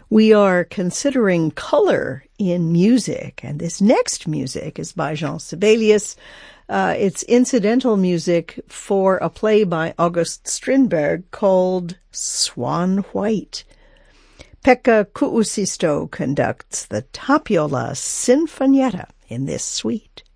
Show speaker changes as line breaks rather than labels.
We are considering color in music, and this next music is by Jean Sibelius. It's incidental music for a play by August Strindberg called Swan White. Pekka Kuusisto conducts the Tapiola Sinfonietta in this suite.